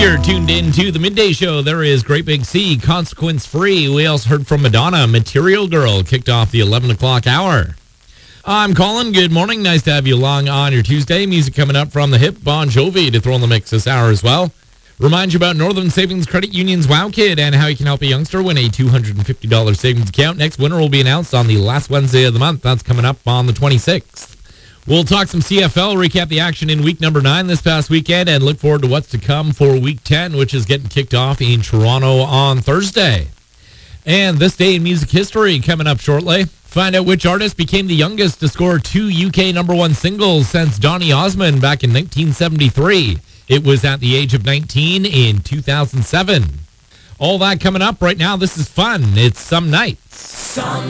You're tuned in to the Midday Show. There is Great Big Sea, Consequence Free. We also heard from Madonna, Material Girl, kicked off the 11 o'clock hour. I'm Colin. Good morning. Nice to have you along on your Tuesday. Music coming up from the hip. Bon Jovi to throw in the mix this hour as well. Remind you about Northern Savings Credit Union's Wow Kid and how you can help a youngster win a $250 savings account. Next winner will be announced on the last Wednesday of the month. That's coming up on the 26th. We'll talk some CFL, recap the action in week number 9 this past weekend, and look forward to what's to come for week 10, which is getting kicked off in Toronto on Thursday. And this day in music history coming up shortly. Find out which artist became the youngest to score 2 UK number 1 singles since Donny Osmond back in 1973. It was at the age of 19 in 2007. All that coming up right now. This is fun. It's Some Nights. Some